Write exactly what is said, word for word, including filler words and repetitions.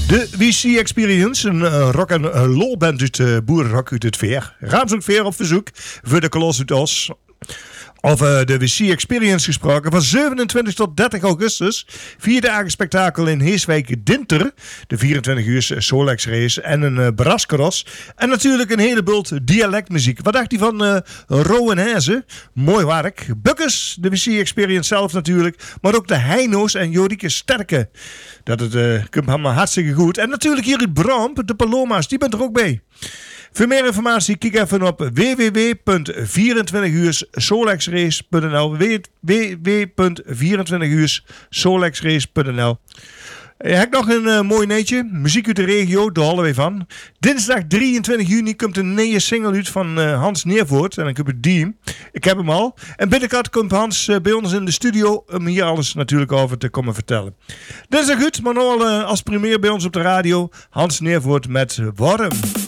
De W C Experience, een uh, rock en roll band uit uh, Boerenrock uit het Veer. Raamsdonk Veer op verzoek voor de Kolos uit Os. Over de W C Experience gesproken. Van zevenentwintig tot dertig augustus. Vier dagen spektakel in Heeswijk Dinter. De vierentwintig uur Solex race en een uh, brascross. En natuurlijk een hele bult dialectmuziek. Wat dacht hij van uh, Rowenhezen? Mooi werk. Bukkers, de W C Experience zelf natuurlijk. Maar ook de Heino's en Jorike Sterke. Dat het uh, komt allemaal hartstikke goed. En natuurlijk hier uit Bramp, de Paloma's. Die bent er ook bij. Voor meer informatie kijk even op w w w punt vierentwintig uur solexrace punt n l w w w punt vierentwintig uur solexrace punt n l. Ik heb nog een uh, mooi neetje. Muziek uit de regio, daar houden we van. Dinsdag drieëntwintig juni komt een nieuwe single uit van uh, Hans Neervoort. En ik heb het die. Ik heb hem al. En binnenkort komt Hans uh, bij ons in de studio om hier alles natuurlijk over te komen vertellen. Dit is goed, maar nog uh, als premier bij ons op de radio. Hans Neervoort met Warm.